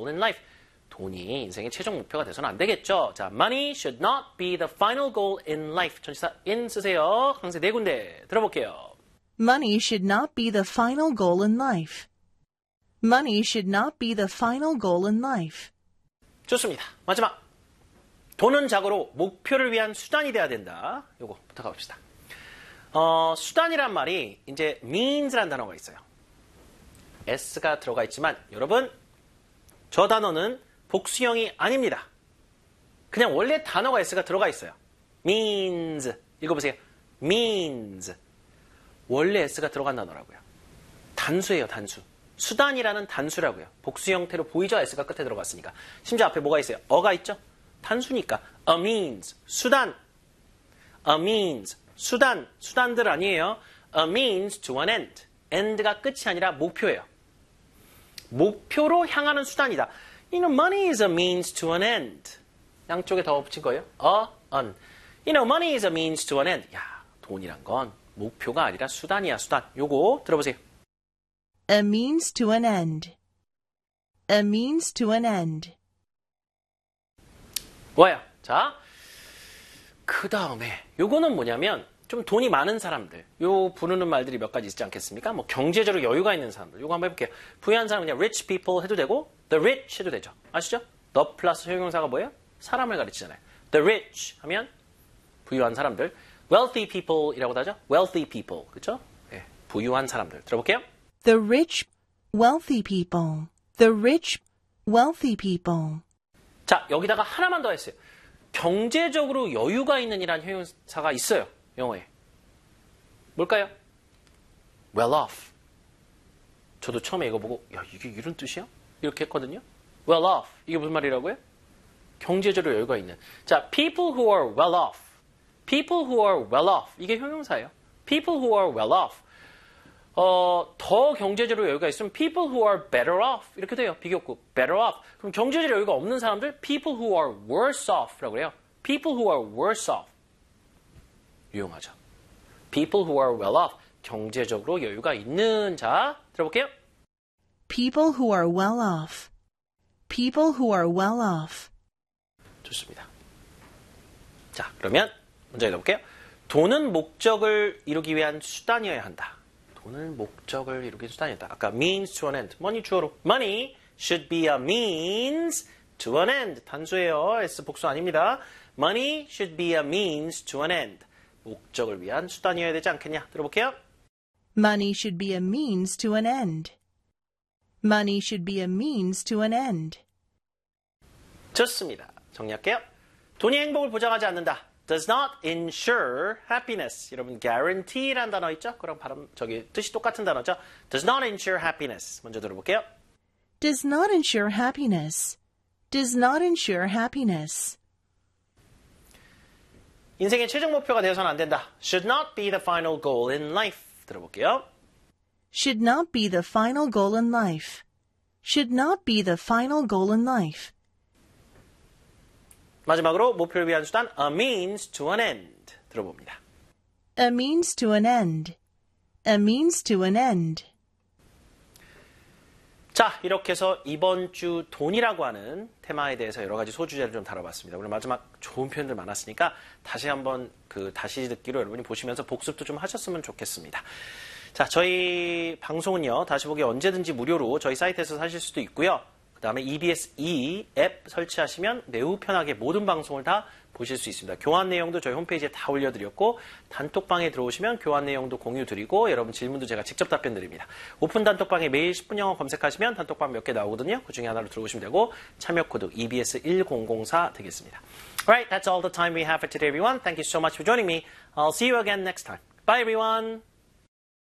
goal in life. 돈이 인생의 최종 목표가 돼서는 안 되겠죠. 자, money should not be the final goal in life. 전치사 in 쓰세요. 강세 네 군데 들어볼게요. Money should not be the final goal in life. Money should not be the final goal in life. 좋습니다. 마지막. 돈은 자고로 목표를 위한 수단이 돼야 된다. 요거 부탁해 봅시다. 수단이란 말이 이제 means라는 단어가 있어요. s가 들어가 있지만 여러분 저 단어는 복수형이 아닙니다. 그냥 원래 단어가 s가 들어가 있어요. means. 읽어보세요. means. 원래 s가 들어간 단어라고요. 단수예요, 단수. 수단이라는 단수라고요. 복수 형태로 보이죠? s가 끝에 들어갔으니까. 심지어 앞에 뭐가 있어요? 어가 있죠? 단수니까. a means. 수단. a means. 수단. 수단들 아니에요. a means to an end. end가 끝이 아니라 목표예요. 목표로 향하는 수단이다. You know, money is a means to an end. 양쪽에 더 붙인 거예요. an. You know, money is a means to an end. 야, 돈이란 건 목표가 아니라 수단이야, 수단. 요거 들어보세요. A means to an end. A means to an end. 뭐야? 자, 그 다음에 요거는 뭐냐면 좀 돈이 많은 사람들, 요 부르는 말들이 몇 가지 있지 않겠습니까? 뭐 경제적으로 여유가 있는 사람들, 요거 한번 해볼게요. 부유한 사람은 그냥 rich people 해도 되고 the rich 해도 되죠. 아시죠? the 플러스 형용사가 뭐예요? 사람을 가르치잖아요. the rich 하면 부유한 사람들, wealthy people이라고도 하죠. wealthy people, 그렇죠? 네, 부유한 사람들. 들어볼게요. The rich, wealthy people. The rich, wealthy people. 자, 여기다가 하나만 더 했어요. 경제적으로 여유가 있는 이란 형용사가 있어요. 영어에. 뭘까요? well off. 저도 처음에 이거 보고 야, 이게 이런 뜻이야? 이렇게 했거든요. well off. 이게 무슨 말이라고요? 경제적으로 여유가 있는. 자, people who are well off. people who are well off. 이게 형용사예요. people who are well off. 더 경제적으로 여유가 있으면 people who are better off 이렇게 돼요. 비교급 better off. 그럼 경제적 여유가 없는 사람들 people who are worse off라고 그래요. people who are worse off. 유용하죠. people who are well off. 경제적으로 여유가 있는 자 들어볼게요. People who are well off. People who are well off. 좋습니다. 자, 그러면 문제 읽어볼게요. 돈은 목적을 이루기 위한 수단이어야 한다. 돈은 목적을 이루기 수단이다. 아까 means to an end. money 주어로. money should be a means to an end. 단수예요. S 복수 아닙니다. money should be a means to an end. 목적을 위한 수단이어야 되지 않겠냐. 들어볼게요. Money should be a means to an end. Money should be a means to an end. 좋습니다. 정리할게요. 돈이 행복을 보장하지 않는다. does not ensure happiness. 여러분 guarantee란 단어 있죠? 그럼 발음 뜻이 똑같은 단어죠. does not ensure happiness. 먼저 들어볼게요. Does not ensure happiness. Does not ensure happiness. 인생의 최종 목표가 되어서는 안 된다. should not be the final goal in life. 들어볼게요. Should not be the final goal in life. Should not be the final goal in life. 마지막으로 목표를 위한 수단 a means to an end. 들어봅니다. A means to an end. A means to an end. 자, 이렇게 해서 이번 주 돈이라고 하는 테마에 대해서 여러 가지 소주제를 좀 다뤄봤습니다. 오늘 마지막 좋은 표현들 많았으니까 다시 한번 다시 듣기로 여러분이 보시면서 복습도 좀 하셨으면 좋겠습니다. 자, 저희 방송은요, 다시 보기 언제든지 무료로 저희 사이트에서 사실 수도 있고요. 그 다음에 EBS 앱 설치하시면 매우 편하게 모든 방송을 다 보실 수 있습니다. 교환 내용도 저희 홈페이지에 다 올려드렸고 단톡방에 들어오시면 교환 내용도 공유드리고 여러분 질문도 제가 직접 답변 드립니다. 오픈 단톡방에 매일 10분 영어 검색하시면 단톡방 몇 개 나오거든요. 그 중에 하나로 들어오시면 되고 참여 코드 EBS1004 되겠습니다. Alright, that's all the time we have for today, everyone. Thank you so much for joining me. I'll see you again next time. Bye, everyone.